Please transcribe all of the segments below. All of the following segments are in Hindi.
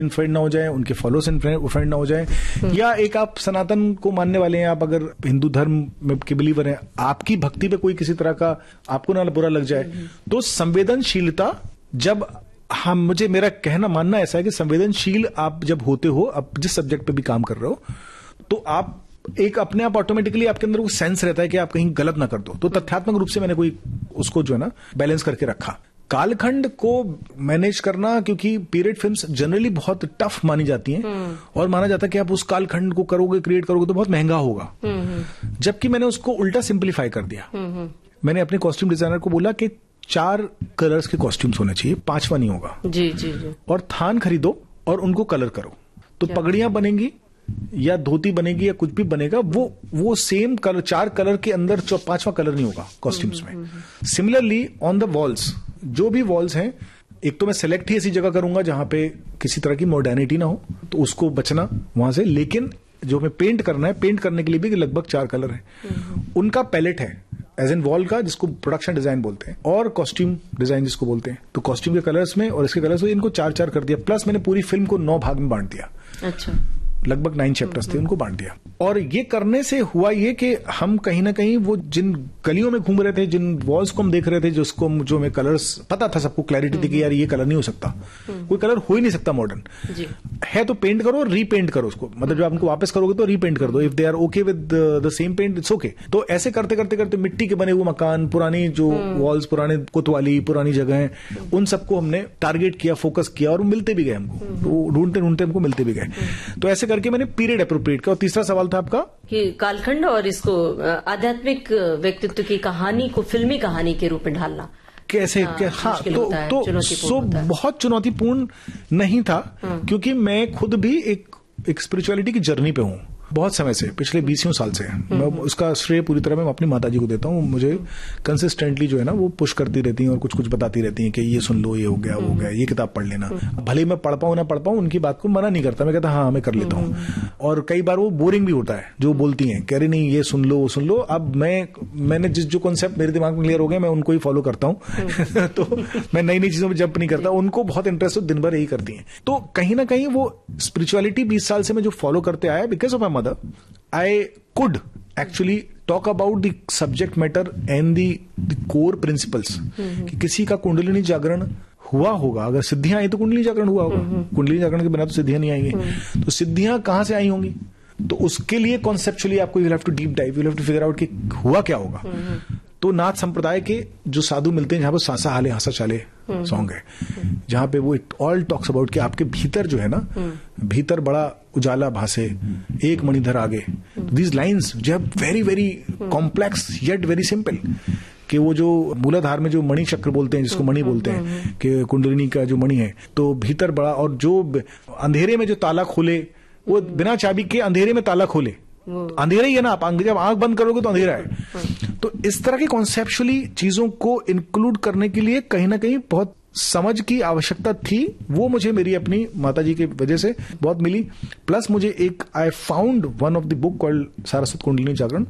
फ्रेंड ना हो जाए, उनके फॉलोअर्स फ्रेंड ना हो जाए, या एक आप सनातन को मानने वाले हैं, आप अगर हिंदू धर्म में के बिलीवर हैं, आपकी भक्ति पे कोई किसी तरह का आपको ना बुरा लग जाए, तो संवेदनशीलता जब मुझे मेरा कहना मानना ऐसा है कि संवेदनशील आप जब होते हो, आप जिस सब्जेक्ट पे भी काम कर रहे हो, तो आप एक अपने आप ऑटोमेटिकली आपके अंदर वो सेंस रहता है कि आप कहीं गलत ना कर दो। तो तथ्यात्मक रूप से मैंने कोई उसको जो है ना बैलेंस करके रखा। कालखंड को मैनेज करना, क्योंकि पीरियड फिल्म्स जनरली बहुत टफ मानी जाती हैं और माना जाता है कि आप उस कालखंड को करोगे, क्रिएट करोगे तो बहुत महंगा होगा, जबकि मैंने उसको उल्टा सिंप्लीफाई कर दिया। मैंने अपने कॉस्ट्यूम डिजाइनर को बोला कि 4 कलर्स के कॉस्ट्यूम्स होने चाहिए, 5वां नहीं होगा। जी जी जी। और थान खरीदो और उनको कलर करो, तो पगड़ियां बनेंगी या धोती बनेगी या कुछ भी बनेगा, वो सेम कलर, 4 कलर के अंदर 5वां कलर नहीं होगा कॉस्ट्यूम्स में। सिमिलरली ऑन द वॉल्स, जो भी वॉल्स हैं, एक तो मैं सेलेक्ट ही ऐसी जगह करूंगा जहां पे किसी तरह की मॉडर्निटी ना हो, तो उसको बचना वहां से। लेकिन जो हमें पेंट करना है, पेंट करने के लिए भी लगभग 4 कलर हैं। उनका पैलेट है, एज एन वॉल का, जिसको प्रोडक्शन डिजाइन बोलते हैं, और कॉस्ट्यूम डिजाइन जिसको बोलते हैं। तो कॉस्ट्यूम के कलर्स में और इसके कलर्स में इनको 4-4 कर दिया। प्लस मैंने पूरी फिल्म को 9 भाग में बांट दिया। अच्छा। लगभग 9 चैप्टर्स थे, उनको बांट दिया। और ये करने से हुआ ये कि हम कहीं ना कहीं वो जिन गलियों में घूम रहे थे, जिन वॉल्स को हम देख रहे थे, जो हमें कलर्स पता था, सबको क्लैरिटी थी कि यार ये कलर नहीं हो सकता, कोई कलर हो ही नहीं सकता मॉडर्न है, तो पेंट करो, रीपेंट करो उसको। मतलब जब आप उनको वापस करोगे तो रीपेंट कर दो, if they are okay with the same paint it's okay. तो ऐसे करते करते करते मिट्टी के बने हुए मकान, पुरानी जो वॉल्स, पुराने कोतवाली, पुरानी जगह, उन सबको हमने टारगेट किया, फोकस किया, और मिलते भी गए हमको, तो ढूंढते ढूंढते हमको मिलते भी गए। तो ऐसे करके मैंने पीरियड अप्रोप्रिएट किया। और तीसरा सवाल था आपका कि कालखंड और इसको आध्यात्मिक व्यक्तित्व की कहानी को फिल्मी कहानी के रूप में ढालना कैसे? हाँ, तो बहुत चुनौतीपूर्ण नहीं था, क्योंकि मैं खुद भी एक स्पिरिचुअलिटी की जर्नी पे हूं बहुत समय से, पिछले 20 साल से। मैं उसका श्रेय पूरी तरह मैं अपनी माताजी को देता हूँ। मुझे कंसिस्टेंटली जो है ना वो पुश करती रहती हैं और कुछ कुछ बताती रहती हैं कि ये सुन लो, ये हो गया, वो हो गया, ये किताब पढ़ लेना। भले मैं पढ़ पाऊं ना पढ़ पाऊं, उनकी बात को मना नहीं करता, मैं कहता हाँ मैं कर लेता हूँ। और कई बार वो बोरिंग भी होता है जो बोलती हैं, कह रही नहीं ये सुन लो, वो सुन लो। अब मैंने जो कॉन्सेप्ट मेरे दिमाग में क्लियर हो गया, मैं उनको ही फॉलो करता हूँ। तो मैं नई नई चीजों में जंप नहीं करता। उनको बहुत इंटरेस्ट हो, दिन भर यही करती हैं। तो कहीं ना कहीं वो स्पिरिचुअलिटी 20 साल से मैं जो फॉलो करते आया, because of my mother, I could actually talk about the subject matter and the core principles. कि किसी का कुंडलिनी जागरण हुआ होगा, अगर सिद्धियां आई तो कुंडली जागरण हुआ होगा, कुंडली जागरण के बिना तो सिद्धियां नहीं आएंगी। तो सिद्धियां कहां से आई होंगी? तो उसके लिए कॉन्सेप्चुअली आपको you have to deep dive, you have to figure out कि हुआ क्या होगा। तो नाथ संप्रदाय के जो साधु मिलते हैं, जहां पर सांसा हाले हासा चाले सॉन्ग है, जहां पे वो इट ऑल टॉक्स अबाउट कि आपके भीतर जो है ना, भीतर बड़ा उजाला भासे, एक मणिधर आगे। दीज लाइन्स जो है very very complex yet very simple, कि वो जो मूलाधार में जो मणि चक्र बोलते हैं, जिसको मणि बोलते हैं, कि कुंडलिनी का जो मणि है, तो भीतर बड़ा, और जो अंधेरे में जो ताला खोले, वो बिना चाबी के अंधेरे में ताला खोले, अंधेरा ही है ना, आप जब आंख बंद करोगे तो अंधेरा है। तो इस तरह की कॉन्सेप्चुअली चीजों को इंक्लूड करने के लिए कहीं ना कहीं बहुत समझ की आवश्यकता थी। वो मुझे मेरी अपनी माताजी की वजह से बहुत मिली। प्लस मुझे एक I found one of the book called Saraswat kundalini Jagran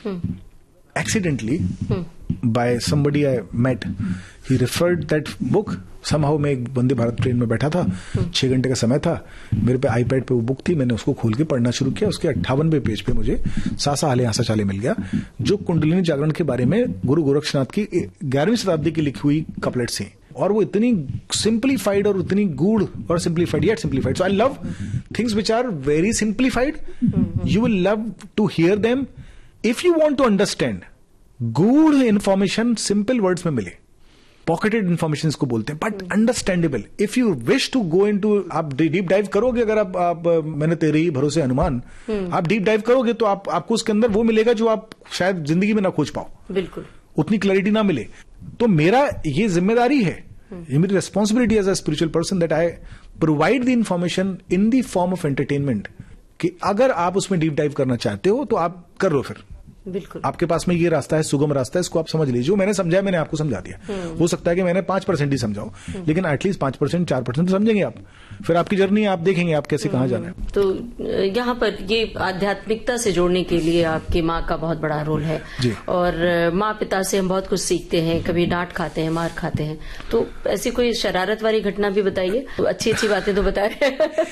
accidentally by somebody I met. He referred that book. Somehow मैं एक वंदे भारत ट्रेन में बैठा था, 6 घंटे का समय था, मेरे पे आईपैड पे वो बुक थी, मैंने उसको खोल के पढ़ना शुरू किया। उसके 58वें पेज पे मुझे सासा हाले हासा चाले मिल गया, जो कुंडलिनी जागरण के बारे में गुरु गोरक्षनाथ की 11वीं शताब्दी की लिखी हुई कपलेट्स थी। और वो इतनी सिंप्लीफाइड और उतनी गूढ़ और simplified, yet simplified. So I love things which are very simplified. You will love to hear them if you want to understand. गूढ़ इंफॉर्मेशन सिंपल वर्ड्स में मिले, पॉकेटेड इंफॉर्मेशन इसको बोलते हैं, but understandable. If you wish to go into, आप डीप डाइव करोगे, अगर आप मैंने तेरे ही भरोसे अनुमान, आप डीप डाइव करोगे तो आपको उसके अंदर वो मिलेगा जो आप शायद जिंदगी में ना खोज पाओ, बिल्कुल उतनी क्लैरिटी ना मिले। तो मेरा ये जिम्मेदारी है, ये मेरी responsibility as a spiritual person, that I provide the information in the form of entertainment, कि अगर आप उसमें डीप डाइव करना चाहते हो तो आप कर लो। फिर बिल्कुल आपके पास में ये रास्ता है, सुगम रास्ता है, इसको आप समझ लीजिए। जो मैंने समझा मैंने आपको समझा दिया। हो सकता है कि मैंने 5% ही समझाऊं, लेकिन एटलीस्ट 5% 4% तो समझेंगे आप। फिर आपकी जर्नी आप देखेंगे आप कैसे कहाँ जाना है। तो यहाँ पर ये आध्यात्मिकता से जोड़ने के लिए आपकी माँ का बहुत बड़ा रोल है। और माँ पिता से हम बहुत कुछ सीखते हैं, कभी डांट खाते हैं, मार खाते हैं। तो ऐसी कोई शरारत वाली घटना भी बताइए, अच्छी अच्छी बातें तो बताए।